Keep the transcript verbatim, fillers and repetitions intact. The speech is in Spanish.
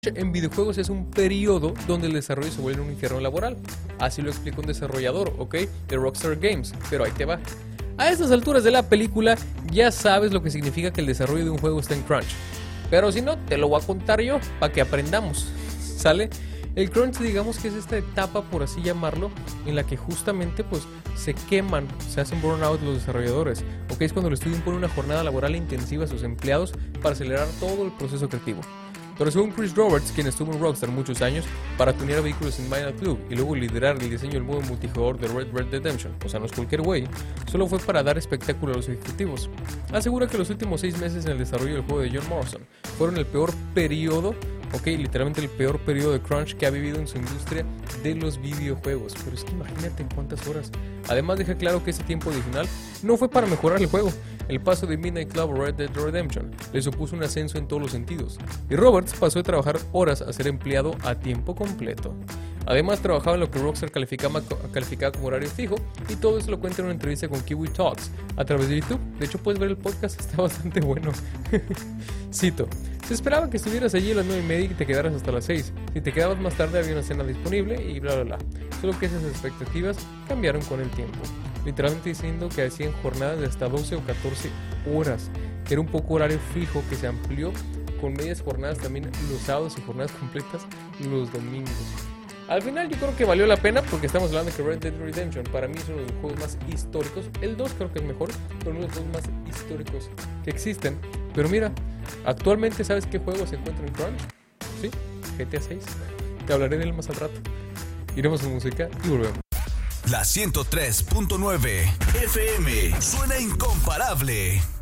En videojuegos es un periodo donde el desarrollo se vuelve un infierno laboral. Así lo explica un desarrollador, ¿ok? De Rockstar Games, pero ahí te va. A estas alturas de la película ya sabes lo que significa que el desarrollo de un juego está en crunch. Pero si no, te lo voy a contar yo para que aprendamos, ¿sale? El crunch, digamos que es esta etapa, por así llamarlo, en la que justamente pues se queman, se hacen burnout los desarrolladores, ¿ok? Es cuando el estudio impone una jornada laboral intensiva a sus empleados para acelerar todo el proceso creativo. Pero según Chris Roberts, quien estuvo en Rockstar muchos años para tunear vehículos en Midnight Club y luego liderar el diseño del modo multijugador de Red Dead Redemption, o sea, no es cualquier güey, solo fue para dar espectáculo a los ejecutivos. Asegura que los últimos seis meses en el desarrollo del juego de John Morrison fueron el peor periodo, ok, literalmente el peor periodo de crunch que ha vivido en su industria de los videojuegos. Pero es que imagínate en cuántas horas. Además deja claro que ese tiempo adicional no fue para mejorar el juego. El paso de Midnight Club a Red Dead Redemption le supuso un ascenso en todos los sentidos, y Roberts pasó de trabajar horas a ser empleado a tiempo completo. Además trabajaba en lo que Rockstar calificaba, calificaba como horario fijo, y todo eso lo cuenta en una entrevista con Kiwi Talks a través de YouTube. De hecho puedes ver el podcast, está bastante bueno. Cito: se esperaba que estuvieras allí a las nueve y media y te quedaras hasta las seis. Si te quedabas más tarde había una cena disponible y bla bla bla. Solo que esas expectativas cambiaron con el tiempo. Literalmente diciendo que hacían jornadas de hasta doce o catorce horas. Era un poco horario fijo que se amplió con medias jornadas también los sábados y jornadas completas los domingos. Al final yo creo que valió la pena porque estamos hablando de que Red Dead Redemption para mí es uno de los juegos más históricos. El dos creo que es mejor, pero uno de los juegos más históricos que existen. Pero mira, actualmente ¿sabes qué juego se encuentra en crunch? Sí, G T A seis. Te hablaré de él más al rato. Iremos a música y volvemos. La ciento tres punto nueve F M suena incomparable.